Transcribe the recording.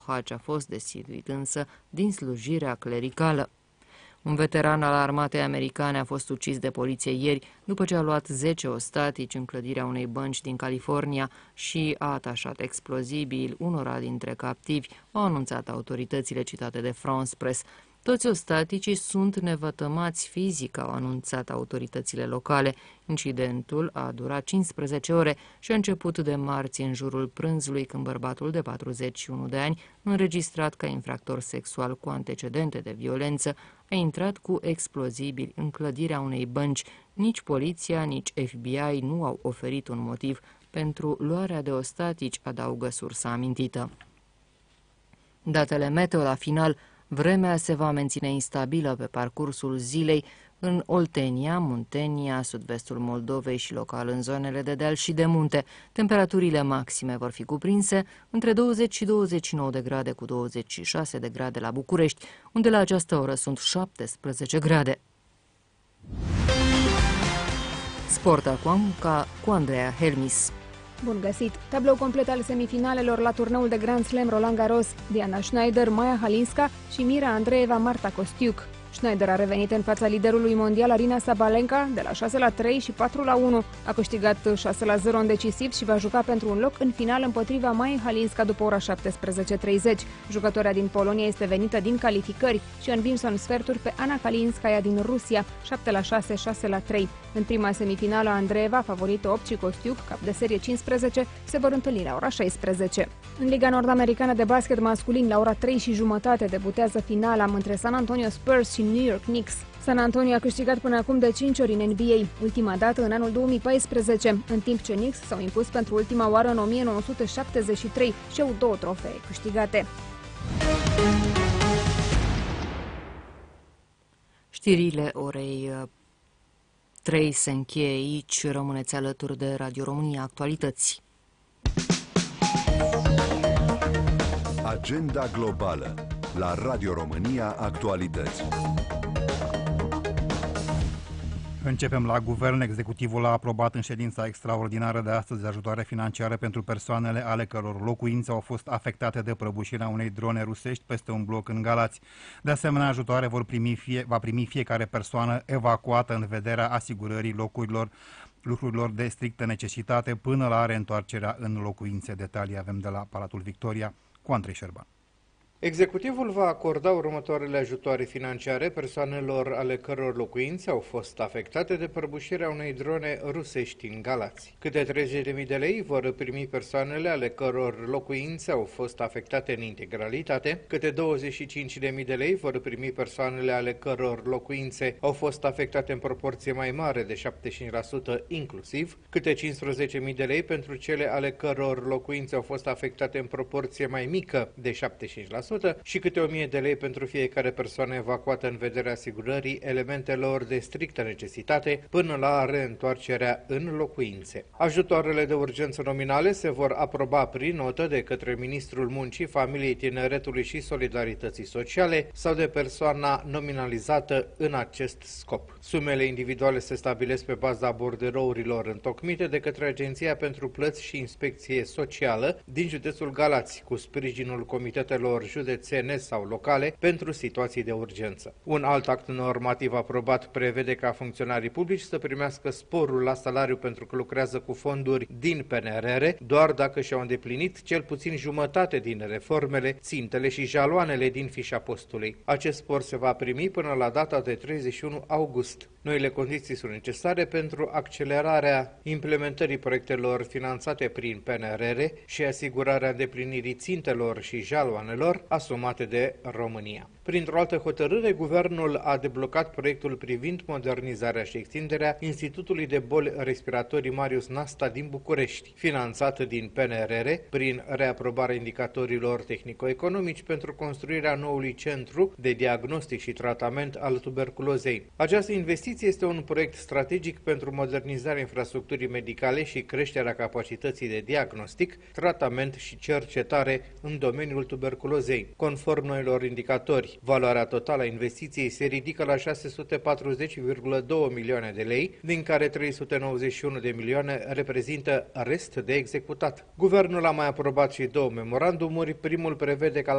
Hagi a fost desiluit însă din slujirea clericală. Un veteran al armatei americane a fost ucis de poliție ieri după ce a luat 10 ostatici în clădirea unei bănci din California și a atașat explozibili unora dintre captivi, au anunțat autoritățile citate de France Press. Toți ostaticii sunt nevătămați fizic, au anunțat autoritățile locale. Incidentul a durat 15 ore și a început de marți în jurul prânzului, când bărbatul de 41 de ani, înregistrat ca infractor sexual cu antecedente de violență, a intrat cu explozibili în clădirea unei bănci. Nici poliția, nici FBI nu au oferit un motiv pentru luarea de ostatici, adaugă sursa amintită. Datele meteo la final. Vremea se va menține instabilă pe parcursul zilei în Oltenia, Muntenia, sud-vestul Moldovei și local în zonele de deal și de munte. Temperaturile maxime vor fi cuprinse între 20 și 29 de grade cu 26 de grade la București, unde la această oră sunt 17 grade. Sport acum cu Andreea Hermis. Bun găsit! Tablou complet al semifinalelor la turneul de Grand Slam Roland Garros: Diana Schneider, Maia Halinska și Mira Andreeva, Marta Kostiuk. Schneider a revenit în fața liderului mondial Aryna Sabalenka de la 6-3 și 4-1. A câștigat 6-0 în decisiv și va juca pentru un loc în final împotriva Maiei Halinska după ora 17:30. Jucătoarea din Polonia este venită din calificări și a învins în sferturi pe Ana Kalinskaya din Rusia 7-6, 6-3. În prima semifinală, Andreeva, favorită 8, și Kostiuk, cap de serie 15, se vor întâlni la ora 16. În Liga Nord-Americană de basket masculin, la ora 3:30 debutează finala între San Antonio Spurs și New York Knicks. San Antonio a câștigat până acum de 5 ori în NBA, ultima dată în anul 2014, în timp ce Knicks s-au impus pentru ultima oară în 1973 și au 2 trofee câștigate. Știrile orei 3 se încheie aici. Rămâneți alături de Radio România Actualități. Agenda globală la Radio România Actualități. Începem la guvern. Executivul a aprobat în ședința extraordinară de astăzi ajutoare financiare pentru persoanele ale căror locuințe au fost afectate de prăbușirea unei drone rusești peste un bloc în Galați. De asemenea, ajutoare va primi fiecare persoană evacuată în vederea asigurării lucrurilor de strictă necesitate până la reîntoarcerea în locuințe. Detalii avem de la Palatul Victoria cu Andrei Șerban. Executivul va acorda următoarele ajutoare financiare persoanelor ale căror locuințe au fost afectate de prăbușirea unei drone rusești în Galați. Câte 30.000 de lei vor primi persoanele ale căror locuințe au fost afectate în integralitate, câte 25.000 de lei vor primi persoanele ale căror locuințe au fost afectate în proporție mai mare de 75% inclusiv, câte 15.000 de lei pentru cele ale căror locuințe au fost afectate în proporție mai mică de 75%, și câte 1.000 de lei pentru fiecare persoană evacuată în vederea asigurării elementelor de strictă necesitate până la reîntoarcerea în locuințe. Ajutoarele de urgență nominale se vor aproba prin notă de către Ministrul Muncii, Familiei, Tineretului și Solidarității Sociale sau de persoana nominalizată în acest scop. Sumele individuale se stabilesc pe baza borderourilor întocmite de către Agenția pentru Plăți și Inspecție Socială din județul Galați, cu sprijinul comitetelor județene sau locale pentru situații de urgență. Un alt act normativ aprobat prevede ca funcționarii publici să primească sporul la salariu pentru că lucrează cu fonduri din PNRR, doar dacă și-au îndeplinit cel puțin jumătate din reformele, țintele și jaloanele din fișa postului. Acest spor se va primi până la data de 31 august. Noile condiții sunt necesare pentru accelerarea implementării proiectelor finanțate prin PNRR și asigurarea îndeplinirii țintelor și jaloanelor asumate de România. Printr-o altă hotărâre, guvernul a deblocat proiectul privind modernizarea și extinderea Institutului de Boli Respiratorii Marius Nasta din București, finanțat din PNRR prin reaprobarea indicatorilor tehnico-economici pentru construirea noului centru de diagnostic și tratament al tuberculozei. Această investiție este un proiect strategic pentru modernizarea infrastructurii medicale și creșterea capacității de diagnostic, tratament și cercetare în domeniul tuberculozei. Conform noilor indicatori, valoarea totală a investiției se ridică la 640,2 milioane de lei, din care 391 de milioane reprezintă rest de executat. Guvernul a mai aprobat și 2 memorandumuri. Primul prevede ca